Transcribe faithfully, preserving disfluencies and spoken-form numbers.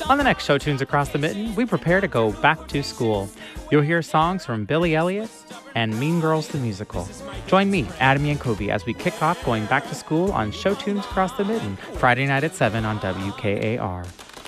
On the next Show Tunes Across the Mitten, we prepare to go back to school. You'll hear songs from Billy Elliot and Mean Girls the Musical. Join me, Adam Yankovi, as we kick off going back to school on Show Tunes Across the Mitten, Friday night at seven on W K A R.